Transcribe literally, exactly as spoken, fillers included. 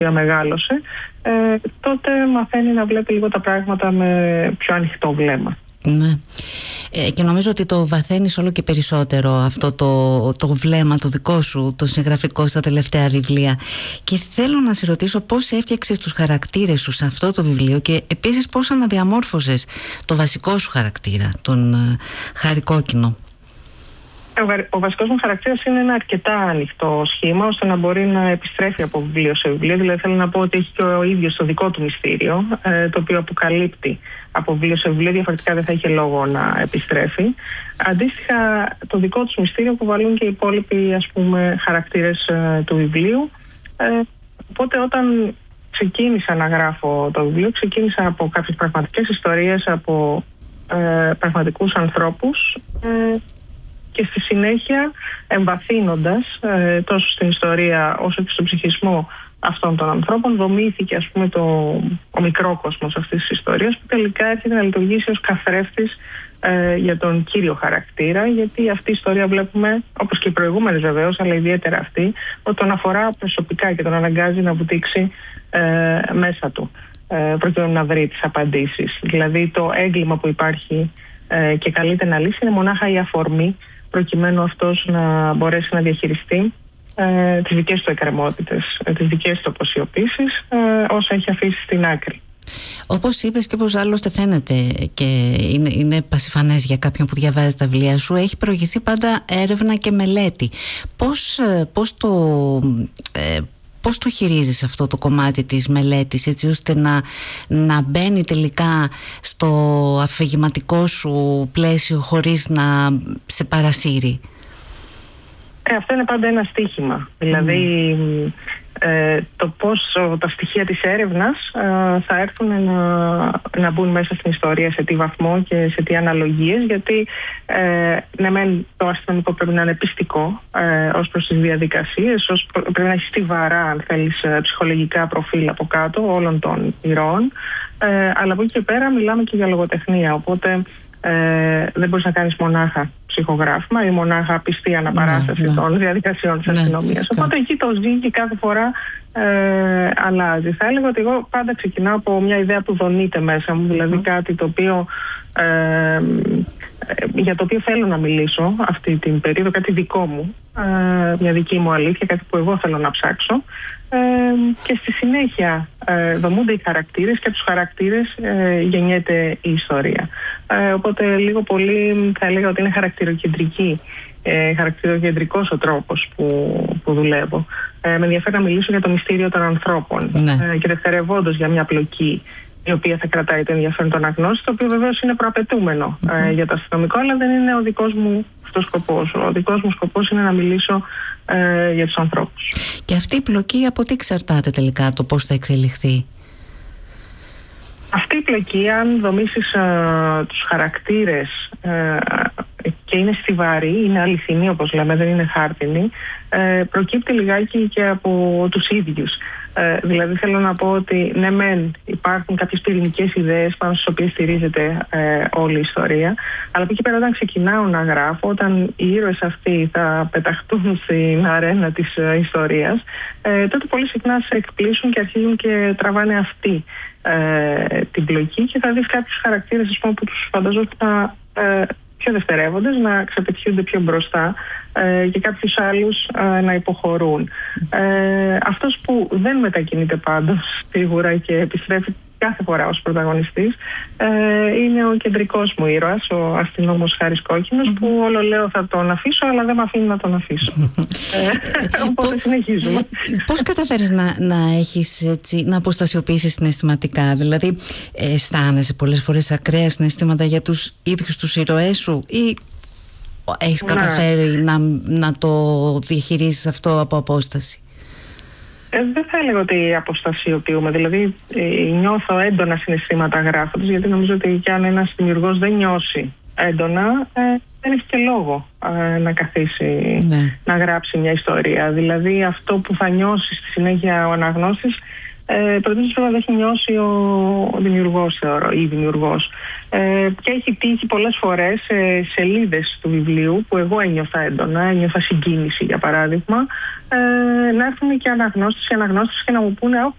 οποία μεγάλωσε, ε, τότε μαθαίνει να βλέπει λίγο τα πράγματα με πιο ανοιχτό βλέμμα. Ναι. Ε, και νομίζω ότι το βαθαίνεις όλο και περισσότερο αυτό το, το βλέμμα το δικό σου, το συγγραφικό, στα τελευταία βιβλία. Και θέλω να σε ρωτήσω πώς έφτιαξες τους χαρακτήρες σου σε αυτό το βιβλίο και επίσης πώς αναδιαμόρφωσες το βασικό σου χαρακτήρα, τον uh, Χάρη Κόκκινο. Ο βασικός μου χαρακτήρας είναι ένα αρκετά ανοιχτό σχήμα ώστε να μπορεί να επιστρέφει από βιβλίο σε βιβλίο. Δηλαδή θέλω να πω ότι έχει και ο ίδιος το δικό του μυστήριο, το οποίο αποκαλύπτει από βιβλίο σε βιβλίο, διαφορετικά δεν θα είχε λόγο να επιστρέφει. Αντίστοιχα, το δικό του μυστήριο αποβαλούν και οι υπόλοιποι, ας πούμε, χαρακτήρες του βιβλίου. Οπότε όταν ξεκίνησα να γράφω το βιβλίο, ξεκίνησα από κάποιες πραγματικές ιστορίες, από ε, πραγματικούς ανθρώπους, ε, και στη συνέχεια, εμβαθύνοντας ε, τόσο στην ιστορία όσο και στον ψυχισμό αυτών των ανθρώπων, δομήθηκε, ας πούμε, το, ο μικρό κόσμος αυτής της ιστορίας, που τελικά έρχεται να λειτουργήσει ως καθρέφτης ε, για τον κύριο χαρακτήρα, γιατί αυτή η ιστορία βλέπουμε, όπως και οι προηγούμενες βεβαίως, αλλά ιδιαίτερα αυτή, ότι τον αφορά προσωπικά και τον αναγκάζει να βουτήξει ε, μέσα του, ε, προκειμένου να βρει τις απαντήσεις. Δηλαδή το έγκλημα που υπάρχει ε, και καλείται να λύσει είναι μονάχα η αφορμή, προκειμένου αυτός να μπορέσει να διαχειριστεί ε, τις δικές του εκκρεμότητες, ε, τις δικές του αποσιωπήσεις, ε, όσα έχει αφήσει στην άκρη. Όπως είπες και όπως άλλωστε φαίνεται και είναι, είναι πασιφανές για κάποιον που διαβάζει τα βιβλία σου, έχει προηγηθεί πάντα έρευνα και μελέτη. Πώς, πώς το... Ε, Πώς το χειρίζεις αυτό το κομμάτι της μελέτης, έτσι ώστε να, να μπαίνει τελικά στο αφηγηματικό σου πλαίσιο χωρίς να σε παρασύρει? Ε, αυτό είναι πάντα ένα στοίχημα. Mm. Δηλαδή ε, το πώς τα στοιχεία της έρευνας ε, θα έρθουν να, να μπουν μέσα στην ιστορία, σε τι βαθμό και σε τι αναλογίες, γιατί ε, ναι μεν το αστυνομικό πρέπει να είναι πιστικό ε, ως προς τις διαδικασίες, ως προ, πρέπει να έχει στιβαρά, αν θέλεις, ψυχολογικά προφίλ από κάτω όλων των ηρώων, ε, αλλά από εκεί και πέρα μιλάμε και για λογοτεχνία, οπότε Ε, δεν μπορείς να κάνεις μονάχα ψυχογράφημα ή μονάχα πιστή αναπαράσταση ναι, ναι. των διαδικασιών της ναι, αστυνομίας. Φυσικά. Οπότε εκεί το ζει και κάθε φορά ε, αλλάζει. Θα έλεγα ότι εγώ πάντα ξεκινάω από μια ιδέα που δονείται μέσα μου, δηλαδή mm. κάτι το οποίο, ε, για το οποίο θέλω να μιλήσω αυτή την περίοδο, κάτι δικό μου, ε, μια δική μου αλήθεια, κάτι που εγώ θέλω να ψάξω. Ε, και στη συνέχεια ε, δομούνται οι χαρακτήρες και από τους χαρακτήρες ε, γεννιέται η ιστορία. Ε, οπότε λίγο πολύ θα έλεγα ότι είναι χαρακτηροκεντρική, ε, χαρακτηροκεντρικός ο τρόπος που, που δουλεύω. Ε, με ενδιαφέρει να μιλήσω για το μυστήριο των ανθρώπων ναι. ε, και δευτερευόντως για μια πλοκή η οποία θα κρατάει το ενδιαφέρον των αγνώστων, το οποίο βεβαίως είναι προαπαιτούμενο mm-hmm. ε, για το αστυνομικό, αλλά δεν είναι ο δικός μου αυτός σκοπός. Ο δικός μου σκοπός είναι να μιλήσω ε, για τους ανθρώπους. Και αυτή η πλοκή από τι εξαρτάται τελικά το πώς θα εξελιχθεί? Αυτή η πλοκή, αν δομήσεις ε, τους χαρακτήρες ε, και είναι στιβαρή, είναι αληθινή όπως λέμε, δεν είναι χάρτινη, ε, προκύπτει λιγάκι και από τους ίδιους. Ε, δηλαδή θέλω να πω ότι ναι μεν υπάρχουν κάποιες πυρηνικές ιδέες πάνω στις οποίες στηρίζεται ε, όλη η ιστορία, αλλά από εκεί πέρα όταν ξεκινάω να γράφω, όταν οι ήρωες αυτοί θα πεταχτούν στην αρένα της ε, ιστορίας, ε, τότε πολύ συχνά σε εκπλήσουν και αρχίζουν και τραβάνε αυτοί ε, την πλοκή και θα δεις κάποιους χαρακτήρες, ας πούμε, που τους φανταζόταν ε, πιο δευτερεύοντες να ξεπετιούνται πιο μπροστά ε, και κάποιους άλλους ε, να υποχωρούν. Ε, αυτός που δεν μετακινείται πάντως σίγουρα και επιστρέφει κάθε φορά ως πρωταγωνιστής ε, είναι ο κεντρικός μου ήρωας, ο αστυνόμος Χάρης Κόκκινος, mm-hmm. που όλο λέω θα τον αφήσω, αλλά δεν με αφήνει να τον αφήσω. ε, οπότε συνεχίζουμε. Πώς καταφέρεις να, να έχεις έτσι, να αποστασιοποιήσεις συναισθηματικά? Δηλαδή αισθάνεσαι πολλές φορές ακραία συναισθήματα για τους ίδιους τους ήρωές σου ή έχεις καταφέρει ναι. να, να το διαχειρίσεις αυτό από απόσταση? Ε, δεν θα έλεγα ότι αποστασιοποιούμε. Δηλαδή, ε, νιώθω έντονα συναισθήματα γράφοντας, γιατί νομίζω ότι κι αν ένας δημιουργός δεν νιώσει έντονα, ε, δεν έχει και λόγο ε, να καθίσει ναι. να γράψει μια ιστορία. Δηλαδή, αυτό που θα νιώσει στη συνέχεια ο αναγνώστης Ε, Προτίμηση βέβαια δεν έχει νιώσει ο, ο δημιουργός, θεωρώ, ή δημιουργός. Ε, και έχει τύχει πολλές φορές σε σελίδες του βιβλίου που εγώ ένιωθα έντονα, ένιωθα συγκίνηση για παράδειγμα, ε, να έρθουν και αναγνώστες και αναγνώστες και να μου πούνε